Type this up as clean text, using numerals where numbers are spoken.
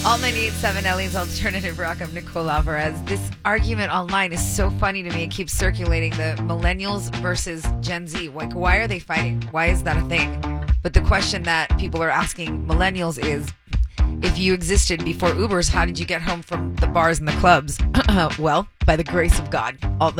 Alt 98.7 Ellie's Alternative Rock. I'm Nicole Alvarez. This argument online is so funny to me. It keeps circulating. The millennials versus Gen Z. Like, why are they fighting? Why is that a thing? But the question that people are asking millennials is, if you existed before Ubers, how did you get home from the bars and the clubs? Well, by the grace of God. Alt